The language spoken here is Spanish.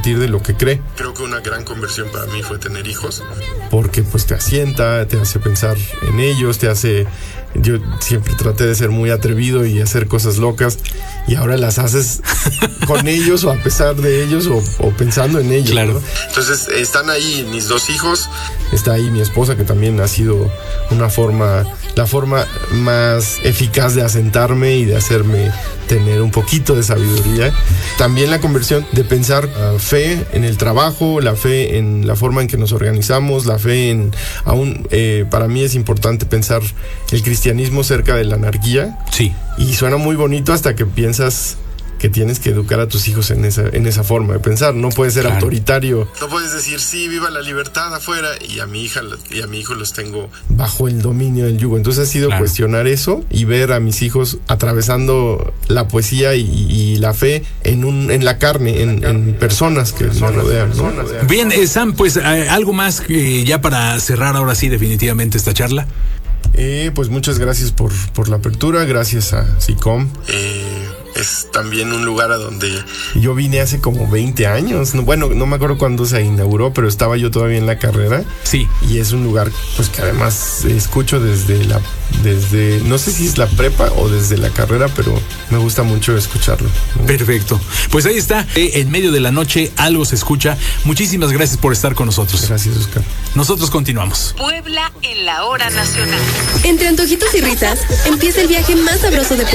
partir de lo que cree. Creo que una gran conversión para mí fue tener hijos. Porque pues te asienta, te hace pensar en ellos, yo siempre traté de ser muy atrevido y hacer cosas locas, y ahora las haces con ellos o a pesar de ellos o pensando en ellos. Claro. ¿no? Entonces están ahí mis 2 hijos. Está ahí mi esposa, que también ha sido la forma más eficaz de asentarme y de hacerme tener un poquito de sabiduría. También la conversión de pensar fe en el trabajo, la fe en la forma en que nos organizamos, la fe en para mí es importante pensar el cristianismo cerca de la anarquía. Sí. Y suena muy bonito hasta que piensas que tienes que educar a tus hijos en esa forma de pensar. No puedes ser autoritario. No puedes decir, sí, viva la libertad afuera, y a mi hija y a mi hijo los tengo bajo el dominio del yugo. Entonces ha sido cuestionar eso y ver a mis hijos atravesando la poesía y la fe en la carne, en personas que me rodean, ¿no? Bien, Sam, pues algo más que ya para cerrar ahora sí definitivamente esta charla. Pues muchas gracias por la apertura, gracias a SICOM. Es también un lugar a donde yo vine hace como 20 años. Bueno, no me acuerdo cuándo se inauguró, pero estaba yo todavía en la carrera. Sí. Y es un lugar pues que además escucho desde no sé si es la prepa o desde la carrera, pero me gusta mucho escucharlo. Perfecto. Pues ahí está, en medio de la noche algo se escucha. Muchísimas gracias por estar con nosotros. Gracias, Oscar. Nosotros continuamos. Puebla en la hora nacional. Entre antojitos y risas, empieza el viaje más sabroso de